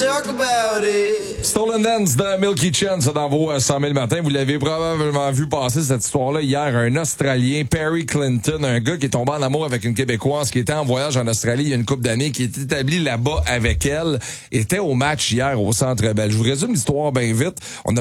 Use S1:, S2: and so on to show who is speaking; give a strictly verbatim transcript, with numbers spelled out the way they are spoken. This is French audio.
S1: Stolen Dance de Milky Chance dans vos cent mille matins. Vous l'avez probablement vu passer cette histoire-là hier. Un Australien, Perry Clinton, un gars qui est tombé en amour avec une Québécoise qui était en voyage en Australie il y a une couple d'années, qui est établi là-bas avec elle, était au match hier au Centre Bell. Je vous résume l'histoire bien vite. On a